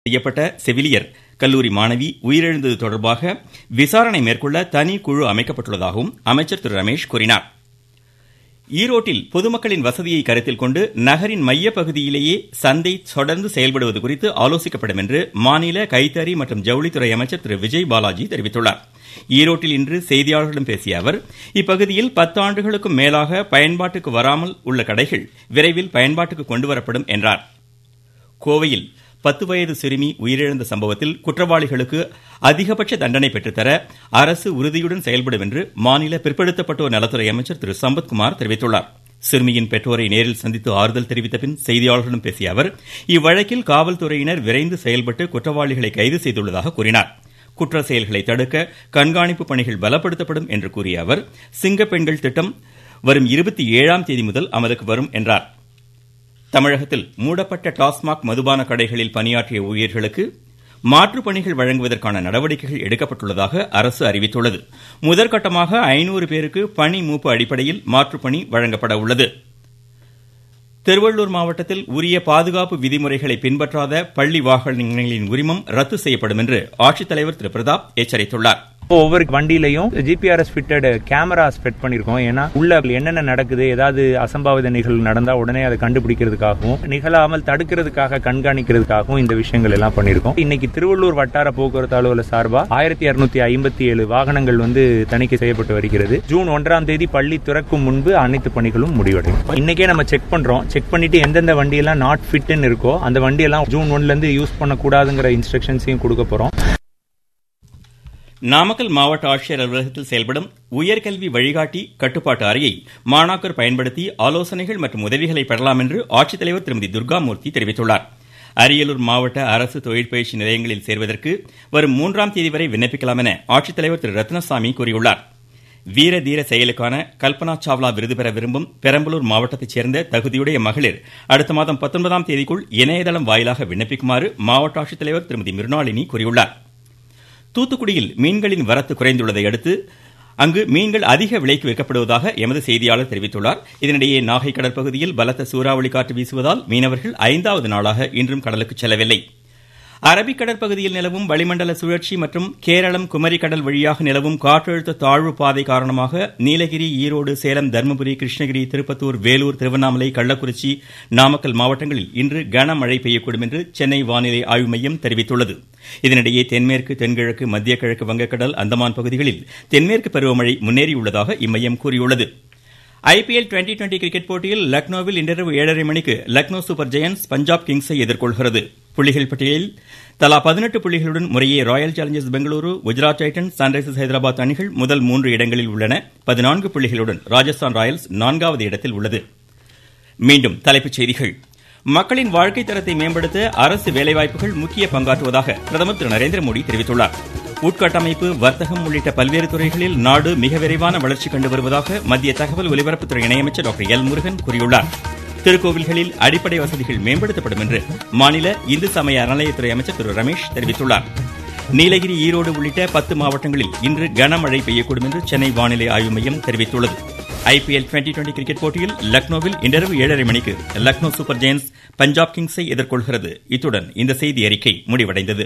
செய்யப்பட்ட செவிலியர் கல்லூரி மாணவி உயிரிழந்தது தொடர்பாக விசாரணை மேற்கொள்ள தனி குழு அமைக்கப்பட்டுள்ளதாகவும் அமைச்சர் திரு ரமேஷ் கூறினார். ஈரோட்டில் பொதுமக்களின் வசதியை கருத்தில் கொண்டு நகரின் மையப்பகுதியிலேயே சந்தை தொடர்ந்து செயல்படுவது குறித்து ஆலோசிக்கப்படும் என்று மாநில கைத்தறி மற்றும் ஜவுளித்துறை அமைச்சர் திரு விஜய் பாலாஜி தெரிவித்துள்ளார். ஈரோட்டில் இன்று செய்தியாளர்களிடம் பேசிய அவர், இப்பகுதியில் 10 ஆண்டுகளுக்கும் மேலாக பயன்பாட்டுக்கு வராமல் உள்ள கடைகள் விரைவில் பயன்பாட்டுக்கு கொண்டுவரப்படும் என்றார். கோவையில் 10 வயது சிறுமி உயிரிழந்த சம்பவத்தில் குற்றவாளிகளுக்கு அதிகபட்ச தண்டனை பெற்றுத்தர அரசு உறுதியுடன் செயல்படும் என்று மாநில பிற்படுத்தப்பட்டோர் நலத்துறை அமைச்சர் திரு சம்பத்குமார் தெரிவித்துள்ளார். சிறுமியின் பெற்றோரை நேரில் சந்தித்து ஆறுதல் தெரிவித்த பின் செய்தியாளர்களிடம் பேசிய அவர், இவ்வழக்கில் காவல்துறையினர் விரைந்து செயல்பட்டு குற்றவாளிகளை கைது செய்துள்ளதாக கூறினார். குற்ற செயல்களை தடுக்க கண்காணிப்பு பணிகள் பலப்படுத்தப்படும் என்று கூறிய அவர், சிங்க பெண்கள் திட்டம் வரும் 27ஆம் தேதி முதல் அமலுக்கு வரும் என்றார். தமிழகத்தில் மூடப்பட்ட டாஸ்மாக் மதுபான கடைகளில் பணியாற்றிய ஊழியர்களுக்கு மாற்றுப் பணிகள் வழங்குவதற்கான நடவடிக்கைகள் எடுக்கப்பட்டுள்ளதாக அரசு அறிவித்துள்ளது. முதற்கட்டமாக 500 பேருக்கு பணி மூப்பு அடிப்படையில் மாற்றுப் பணி வழங்கப்பட உள்ளது. திருவள்ளூர் மாவட்டத்தில் உரிய பாதுகாப்பு விதிமுறைகளை பின்பற்றாத பள்ளி வாகனங்களின் உரிமம் ரத்து செய்யப்படும் என்று ஆட்சித்தலைவர் திரு பிரதாப் எச்சரித்துள்ளார். ஒவ்வொரு வண்டியிலையும் ஜிபிஆர்எஸ் ஃபிட்டட் கேமரா ஃபிட் பண்ணிருக்கோம். ஏன்னா உள்ள என்னென்ன நடக்குது, ஏதாவது அசம்பாவித நிகழ்வு நடந்தா உடனே அதை கண்டுபிடிக்கிறதுக்காகவும் நிகழாமல் தடுக்கிறதுக்காக கண்காணிக்கிறதுக்காகவும் இந்த விஷயங்கள் எல்லாம் பண்ணிருக்கோம். இன்னைக்கு திருவள்ளூர் வட்டார போக்குவரத்து அலுவலர் சார்பா 1257 வாகனங்கள் தணிக்கை செய்யப்பட்டு வருகிறது. ஜூன் 1ஆம் தேதி பள்ளி திறக்கும் முன்பு அனைத்து பணிகளும் முடிவடையும். இன்னைக்கே நம்ம செக் பண்றோம். செக் பண்ணிட்டு எந்தெந்த வண்டியெல்லாம் நாட் ஃபிட்னு இருக்கோ அந்த வண்டியெல்லாம் ஜூன் 1ல இருந்து யூஸ் பண்ணக்கூடாதுங்கிற இன்ஸ்ட்ரக்ஷன்ஸையும் கொடுக்க போறோம். நாமக்கல் மாவட்ட ஆட்சியர் அலுவலகத்தில் செயல்படும் உயர்கல்வி வழிகாட்டி கட்டுப்பாட்டு அறையை மாணாக்கர் பயன்படுத்தி ஆலோசனைகள் மற்றும் உதவிகளை பெறலாம் என்று ஆட்சித்தலைவர் திருமதி துர்காமூர்த்தி தெரிவித்துள்ளார். அரியலூர் மாவட்ட அரசு தொழிற்பயிற்சி நிலையங்களில் சேர்வதற்கு வரும் 3ஆம் தேதி வரை விண்ணப்பிக்கலாம் என ஆட்சித்தலைவர் திரு ரத்னசாமி கூறியுள்ளார். வீர தீர செயலுக்கான கல்பனா சாவ்லா விருது பெற விரும்பும் பெரம்பலூர் மாவட்டத்தைச் சேர்ந்த தகுதியுடைய மகளிர் அடுத்த மாதம் 19ஆம் தேதிக்குள் இணையதளம் வாயிலாக விண்ணப்பிக்குமாறு மாவட்ட ஆட்சித்தலைவர் திருமதி மிருணாளினி கூறியுள்ளார். தூத்துக்குடியில் மீன்களின் வரத்து குறைந்துள்ளதை அடுத்து அங்கு மீன்கள் அதிக விலைக்கு விற்கப்படுவதாக எமது செய்தியாளர் தெரிவித்துள்ளார். இதனிடையே நாகை கடற்பகுதியில் பலத்த சூறாவளி காற்று வீசுவதால் மீனவர்கள் 5வது நாளாக இன்றும் கடலுக்கு செல்லவில்லை. அரபிக் கடற்பகுதியில் நிலவும் வளிமண்டல சுழற்சி மற்றும் கேரளம் குமரி கடல் வழியாக நிலவும் காற்றழுத்த தாழ்வு பாதை காரணமாக நீலகிரி, ஈரோடு, சேலம், தர்மபுரி, கிருஷ்ணகிரி, திருப்பத்தூர், வேலூர், திருவண்ணாமலை, கள்ளக்குறிச்சி, நாமக்கல் மாவட்டங்களில் இன்று கனமழை பெய்யக்கூடும் என்று சென்னை வானிலை ஆய்வு மையம் தெரிவித்துள்ளது. இதனிடையே தென்மேற்கு, தென்கிழக்கு, மத்திய கிழக்கு வங்கக்கடல், அந்தமான் பகுதிகளில் தென்மேற்கு பருவமழை முன்னேறியுள்ளதாக இம்மையம் கூறியுள்ளது. ஐபிஎல் டுவெண்டி கிரிக்கெட் போட்டியில் லக்னோவில் இன்றிரவு 7:30 மணிக்கு லக்னோ சூப்பர் ஜெயன்ஸ் பஞ்சாப் கிங்ஸை எதிர்கொள்கிறது. புள்ளிகள் பட்டியலில் தலா 18 புள்ளிகளுடன் முறையே Royal Challengers Bengaluru, Gujarat Titans, Sunrisers Hyderabad அணிகள் முதல் 3 இடங்களில் உள்ளன. 14 புள்ளிகளுடன் ராஜஸ்தான் ராயல்ஸ் 4வது இடத்தில் உள்ளது. மீண்டும் தலைப்புச் செய்திகள். மக்களின் வாழ்க்கை தரத்தை மேம்படுத்த அரசு வேலைவாய்ப்புகள் முக்கிய பங்காற்றுவதாக பிரதமர் திரு நரேந்திரமோடி தெரிவித்துள்ளார். உட்கட்டமைப்பு, வர்த்தகம் உள்ளிட்ட பல்வேறு துறைகளில் நாடு மிக விரைவான வளர்ச்சி கண்டு வருவதாக மத்திய தகவல் ஒலிபரப்புத்துறை இணையமைச்சர் டாக்டர் எல் முருகன் கூறியுள்ளார். திருக்கோவில்களில் அடிப்படை வசதிகள் மேம்படுத்தப்படும் என்று மாநில இந்து சமய அறநிலையத்துறை அமைச்சர் திரு ரமேஷ் தெரிவித்துள்ளார். நீலகிரி, ஈரோடு உள்ளிட்ட 10 மாவட்டங்களில் இன்று கனமழை பெய்யக்கூடும் என்று சென்னை வானிலை ஆய்வு மையம் தெரிவித்துள்ளது. ஐபிஎல் டுவெண்டி கிரிக்கெட் போட்டியில் லக்னோவில் இன்றிரவு 7:30 மணிக்கு லக்னோ சூப்பர் ஜெயன்ஸ் பஞ்சாப் கிங்ஸை எதிர்கொள்கிறது. இத்துடன் இந்த செய்தி அறிக்கை முடிவடைந்தது.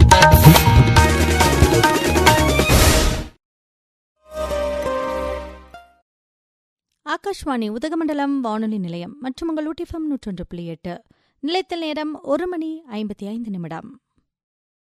ஆகாஷ்வாணி உதகமண்டலம் வானொலி நிலையம் மற்றும் உங்கள் ஊட்டி FM 101.8 நிலையத்தில் நேரம் 1:55